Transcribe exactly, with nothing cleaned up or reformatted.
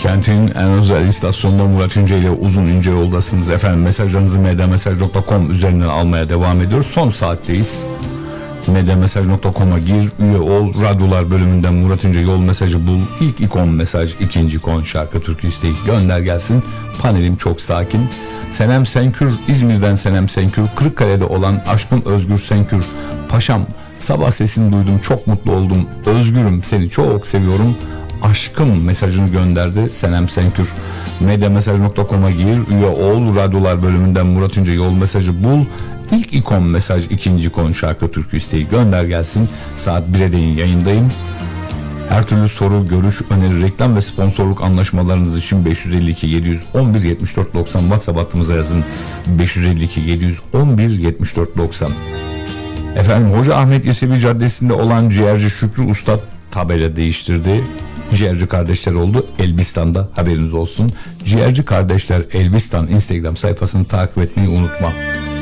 Kentin en özel istasyonunda Murat İnce ile uzun ince yoldasınız efendim. Mesajlarınızı m d mesaj nokta com üzerinden almaya devam ediyoruz. Son saatteyiz. m d mesaj nokta com'a gir, üye ol. Radyolar bölümünden Murat İnce yol mesajı bul. İlk ikon mesaj, ikinci ikon şarkı türkü isteği gönder gelsin. Panelim çok sakin. Senem Senkür, İzmir'den Senem Senkür, Kırıkkale'de olan Aşkım Özgür Senkür. Paşam, sabah sesini duydum, çok mutlu oldum. Özgürüm, seni çok seviyorum. Aşkım mesajını gönderdi Senem Senkür. m d mesaj nokta com'a gir, üye ol. Radyolar bölümünden Murat İnce yol mesajı bul. İlk ikon mesaj, ikinci ikon şarkı türkü isteği gönder gelsin. Saat bire değin yayındayım. Her türlü soru, görüş, öneri, reklam ve sponsorluk anlaşmalarınız için beş yüz elli iki yedi yüz on bir yetmiş dört doksan WhatsApp hattımıza yazın. beş yüz elli iki yedi yüz on bir yetmiş dört doksan. Efendim, Hoca Ahmet Yesevi Caddesi'nde olan ciğerci Şükrü Usta tabela değiştirdi. Ciğerci kardeşler oldu Elbistan'da, haberiniz olsun. Ciğerci kardeşler Elbistan Instagram sayfasını takip etmeyi unutma.